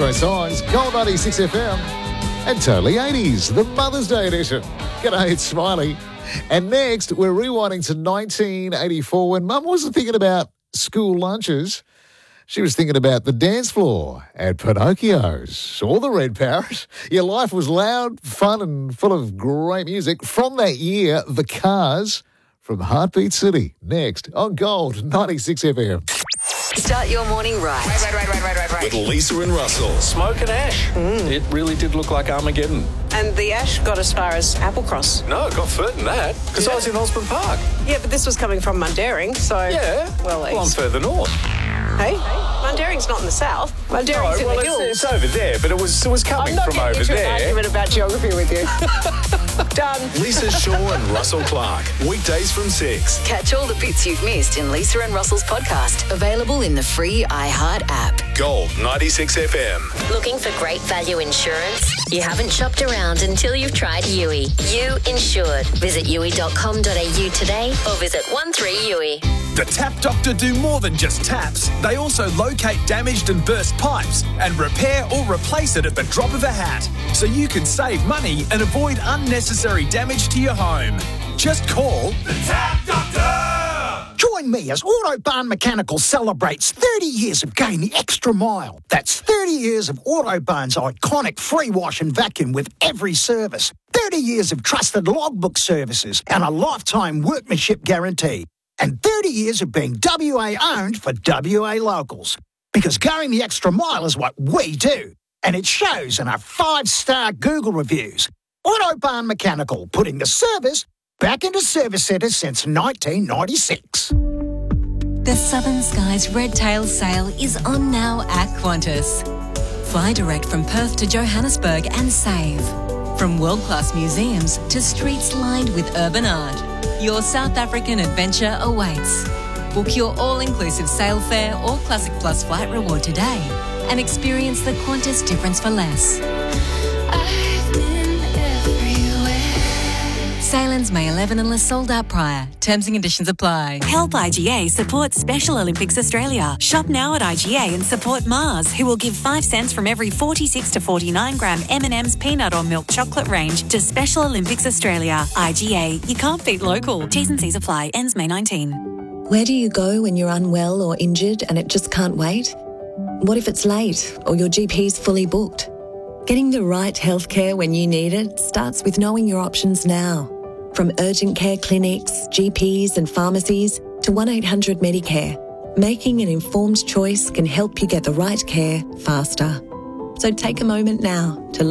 great songs. Gold 96 FM and Totally 80s, the Mother's Day edition. G'day, it's Smiley. And next, we're rewinding to 1984 when Mum wasn't thinking about school lunches. She was thinking about the dance floor at Pinocchio's or the Red Parrot. Your life was loud, fun and full of great music. From that year, The Cars from Heartbeat City. Next on Gold 96 FM. Start your morning right. Right. With Lisa and Russell. Smoke and ash. It really did look like Armageddon. And the ash got as far as Applecross. No, it got further than that, because I was in Osborne Park. Yeah, but this was coming from Mundaring, so... Yeah, well, I'm further north. Hey, Mundaring's not in the south. Mundaring's in the hills. It's over there, but it was coming from over there. I'm not getting into an argument about geography with you. Done. Lisa Shaw and Russell Clark. Weekdays from 6. Catch all the bits you've missed in Lisa and Russell's podcast. Available in the free iHeart app. Gold 96 FM. Looking for great value insurance? You haven't shopped around until you've tried Yui. You Insured. Visit yui.com.au today or visit 13Yui. The Tap Doctor do more than just taps. They also locate damaged and burst pipes and repair or replace it at the drop of a hat. So you can save money and avoid unnecessary damage to your home. Just call the Tap Doctor! Join me as Autobarn Mechanical celebrates 30 years of going the extra mile. That's 30 years of Autobarn's iconic free wash and vacuum with every service. 30 years of trusted logbook services and a lifetime workmanship guarantee. And 30 years of being WA owned for WA locals. Because going the extra mile is what we do. And it shows in our 5-star Google reviews. Autobarn Mechanical, putting the service back into service centres since 1996. The Southern Skies Red Tail Sale is on now at Qantas. Fly direct from Perth to Johannesburg and save. From world-class museums to streets lined with urban art. Your South African adventure awaits. Book your all-inclusive sail fare or Classic Plus flight reward today and experience the Qantas difference for less. I've been everywhere. Sailings May 11 unless sold out prior. Terms and conditions apply. Help IGA support Special Olympics Australia. Shop now at IGA and support Mars, who will give 5 cents from every 46 to 49 gram M&M's peanut or milk chocolate range to Special Olympics Australia. IGA, you can't beat local. T's and C's apply. Ends May 19. Where do you go when you're unwell or injured and it just can't wait? What if it's late or your GP's fully booked? Getting the right healthcare when you need it starts with knowing your options now. From urgent care clinics, GPs and pharmacies to 1-800 Medicare, making an informed choice can help you get the right care faster. So take a moment now to